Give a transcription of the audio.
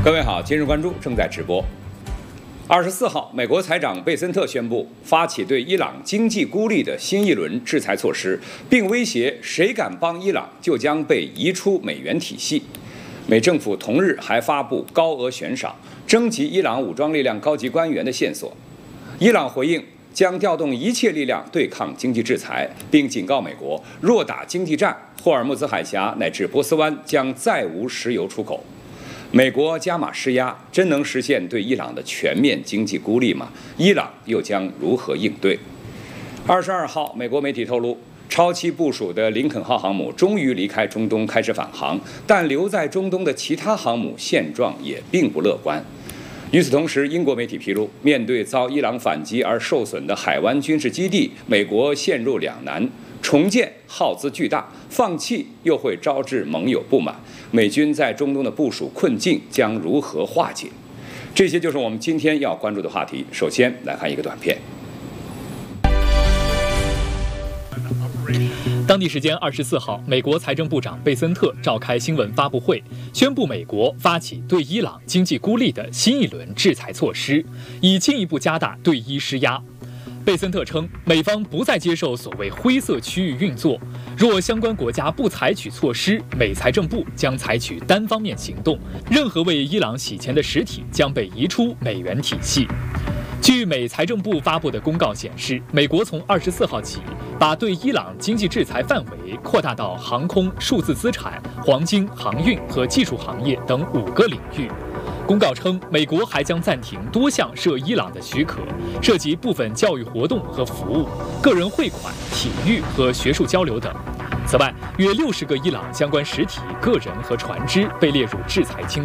各位好，今日关注正在直播。24号，美国财长贝森特宣布发起对伊朗经济孤立的新一轮制裁措施，并威胁谁敢帮伊朗就将被移出美元体系。美政府同日还发布高额悬赏，征集伊朗武装力量高级官员的线索。伊朗回应将调动一切力量对抗经济制裁，并警告美国，若打经济战，霍尔木兹海峡乃至波斯湾将再无石油出口。美国加码施压，真能实现对伊朗的全面经济孤立吗？伊朗又将如何应对？22号，美国媒体透露，超期部署的林肯号航母终于离开中东，开始返航，但留在中东的其他航母现状也并不乐观。与此同时，英国媒体披露，面对遭伊朗反击而受损的海湾军事基地，美国陷入两难：重建耗资巨大，放弃又会招致盟友不满。美军在中东的部署困境将如何化解？这些就是我们今天要关注的话题。首先来看一个短片。 当地时间24号，美国财政部长贝森特召开新闻发布会，宣布美国发起对伊朗经济孤立的新一轮制裁措施，以进一步加大对伊施压。贝森特称，美方不再接受所谓灰色区域运作，若相关国家不采取措施，美财政部将采取单方面行动，任何为伊朗洗钱的实体将被移出美元体系。据美财政部发布的公告显示，美国从24号起，把对伊朗经济制裁范围扩大到航空、数字资产、黄金、航运和技术行业等5个领域。公告称，美国还将暂停多项涉伊朗的许可，涉及部分教育活动和服务、个人汇款、体育和学术交流等。此外，约60个伊朗相关实体、个人和船只被列入制裁清单。